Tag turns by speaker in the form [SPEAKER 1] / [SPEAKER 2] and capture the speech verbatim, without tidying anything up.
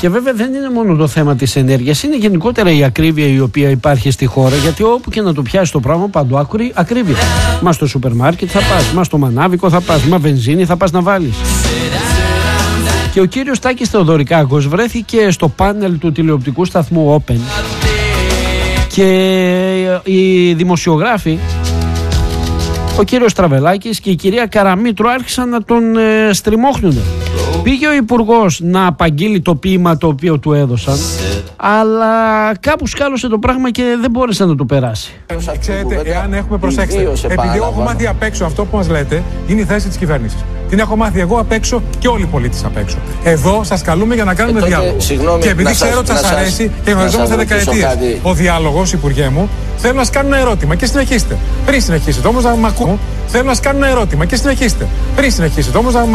[SPEAKER 1] Και βέβαια δεν είναι μόνο το θέμα της ενέργειας, είναι γενικότερα η ακρίβεια η οποία υπάρχει στη χώρα, γιατί όπου και να το πιάσει το πράγμα παντού ακρι, ακρίβεια. Μα στο σούπερ μάρκετ θα πας, μα στο μανάβικο θα πας, μα βενζίνη θα πας να βάλεις. Και ο κύριος Τάκης Θεοδωρικάκος βρέθηκε στο πάνελ του τηλεοπτικού σταθμού Open και οι δημοσιογράφοι, ο κύριος Τραβελάκης και η κυρία Καραμήτρου, άρχισαν να τον ε, στριμώχνουν. Πήγε ο υπουργός να απαγγείλει το ποίημα το οποίο του έδωσαν, αλλά κάπου σκάλωσε το πράγμα και δεν μπόρεσε να το περάσει.
[SPEAKER 2] Ξέρετε, εάν έχουμε προσέξει, επειδή έχω μάθει απ' έξω αυτό που μας λέτε, είναι η θέση της κυβέρνησης. Την έχω μάθει εγώ απ' έξω και όλοι οι πολίτες απ' έξω. Εδώ σας καλούμε για να κάνουμε ε, τότε, διάλογο. Συγγνώμη, και επειδή ξέρω ότι σας αρέσει και γνωριζόμαστε δεκαετίες ο διάλογος, Υπουργέ μου, θέλω να σας κάνω ένα ερώτημα και συνεχίστε. Πριν συνεχίσετε όμως να μ' ακούω, θέλω να σας κάνω ένα ερώτημα και συνεχίστε. Πριν συνεχίσετε όμως να